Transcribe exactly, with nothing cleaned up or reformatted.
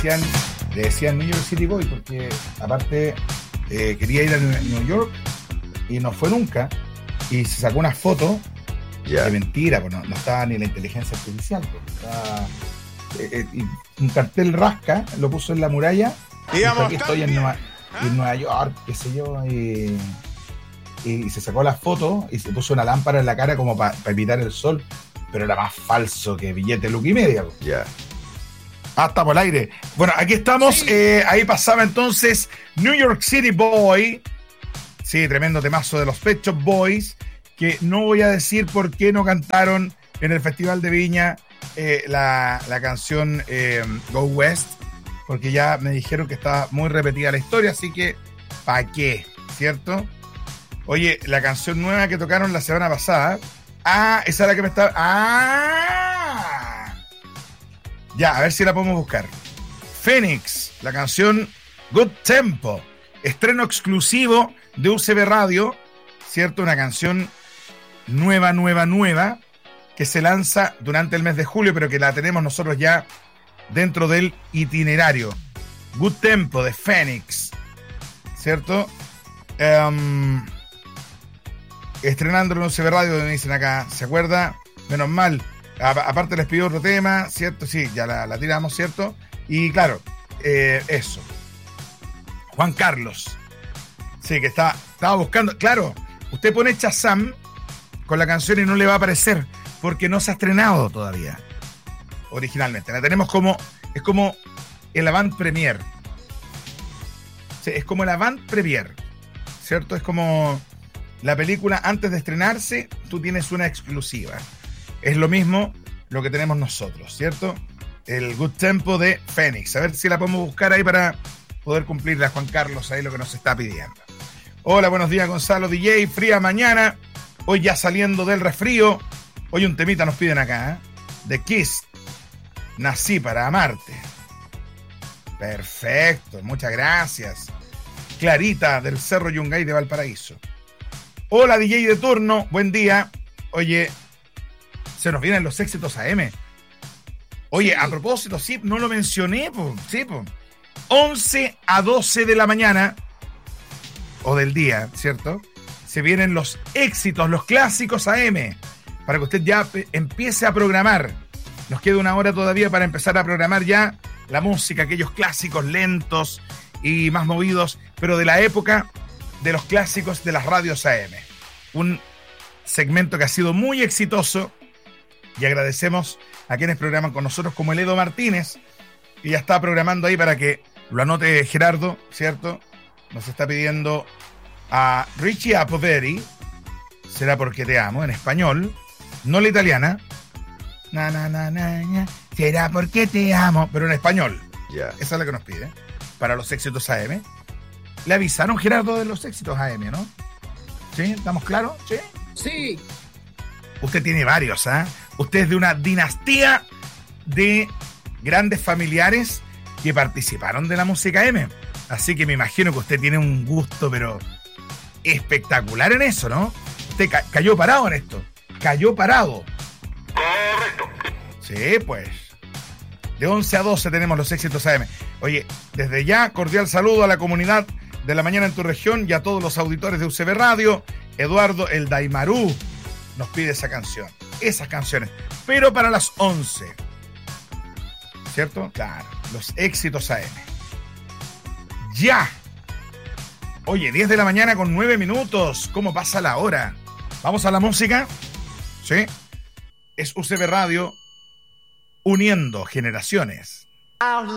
decían, le decían New York City Boy, porque aparte eh, quería ir a New York y no fue nunca, y se sacó una foto yeah. de mentira, pues no, no estaba ni la inteligencia artificial, pues, estaba, eh, eh, y un cartel rasca, lo puso en la muralla, y dijo, aquí estoy en Nueva, en Nueva York, qué sé yo, y, y se sacó la foto y se puso una lámpara en la cara como para pa evitar el sol, pero era más falso que billete luca y media. Ya. Yeah. Hasta por el aire. Bueno, aquí estamos. Sí. Eh, ahí pasaba entonces New York City Boy. Sí, tremendo temazo de los Pet Shop Boys. Que no voy a decir por qué no cantaron en el Festival de Viña eh, la, la canción eh, Go West. Porque ya me dijeron que estaba muy repetida la historia. Así que, ¿para qué? ¿Cierto? Oye, la canción nueva que tocaron la semana pasada. Ah, esa es la que me está... ¡Ah! Ya, a ver si la podemos buscar. Phoenix, la canción Good Tempo. Estreno exclusivo de U C B Radio, ¿cierto? Una canción nueva, nueva, nueva, que se lanza durante el mes de julio, pero que la tenemos nosotros ya dentro del itinerario. Good Tempo de Phoenix, ¿cierto? Um, estrenándolo en U C B Radio, me dicen acá, ¿se acuerda? Menos mal. A, aparte les pido otro tema, ¿cierto? Sí, ya la, la tiramos, ¿cierto? Y claro, eh, eso. Juan Carlos. Sí, que está, estaba buscando. Claro, usted pone Shazam con la canción y no le va a aparecer, porque no se ha estrenado todavía. Originalmente. La tenemos como, es como el avant premier. Sí, es como el avant premier, ¿cierto? Es como la película antes de estrenarse, tú tienes una exclusiva. Es lo mismo lo que tenemos nosotros, ¿cierto? El Good Tempo de Phoenix. A ver si la podemos buscar ahí para poder cumplirle a Juan Carlos ahí lo que nos está pidiendo. Hola, buenos días, Gonzalo D J. Fría mañana. Hoy ya saliendo del resfrío. Hoy un temita nos piden acá, ¿eh? The Kiss. Nací para amarte. Perfecto, muchas gracias. Clarita del Cerro Yungay de Valparaíso. Hola, D J de turno. Buen día. Oye... Se nos vienen los éxitos A M. Oye, sí. A propósito, sí, no lo mencioné, po, sí, po. once a doce de la mañana, o del día, ¿cierto? Se vienen los éxitos, los clásicos A M, para que usted ya pe- empiece a programar. Nos queda una hora todavía para empezar a programar ya la música, aquellos clásicos lentos y más movidos, pero de la época de los clásicos de las radios A M. Un segmento que ha sido muy exitoso. Y agradecemos a quienes programan con nosotros, como el Edo Martínez, que ya está programando ahí para que lo anote Gerardo, ¿cierto? Nos está pidiendo a Richie Apoveri, Será porque te amo, en español, no la italiana. Na, na, na, na, na, será porque te amo, pero en español. Yeah. Esa es la que nos pide, para los éxitos A M. Le avisaron, Gerardo, de los éxitos A M, ¿no? ¿Sí? ¿Estamos claros? ¿Sí? Sí. Usted tiene varios, ¿ah? ¿eh? Usted es de una dinastía de grandes familiares que participaron de la música M. Así que me imagino que usted tiene un gusto, pero espectacular en eso, ¿no? Usted ca- cayó parado en esto. Cayó parado. Correcto. Sí, pues. De once a doce tenemos los éxitos A M. Oye, desde ya, cordial saludo a la comunidad de La Mañana en tu Región y a todos los auditores de U C B Radio. Eduardo El Daimarú nos pide esa canción. Esas canciones, pero para las once, ¿cierto? Claro, los éxitos A M. ¡Ya! Oye, diez de la mañana con nueve minutos. ¿Cómo pasa la hora? ¿Vamos a la música? ¿Sí? Es U C B Radio, uniendo generaciones.